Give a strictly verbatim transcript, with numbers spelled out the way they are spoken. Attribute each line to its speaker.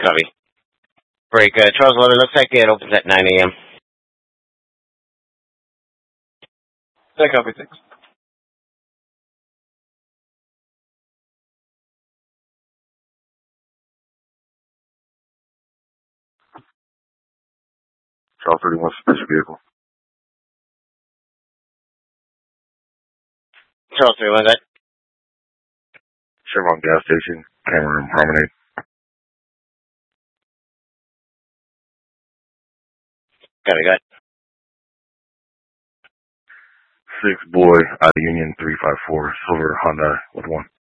Speaker 1: Copy. Break, uh, Charles Weather, looks like it opens at nine a.m.
Speaker 2: That copy, thanks.
Speaker 3: Charles thirty-one, special vehicle.
Speaker 1: Charles thirty-one, that.
Speaker 3: Chevron gas station, Cameron Promenade.
Speaker 1: Copy, got it.
Speaker 3: Six boy, out of Union three five four, silver Honda with one.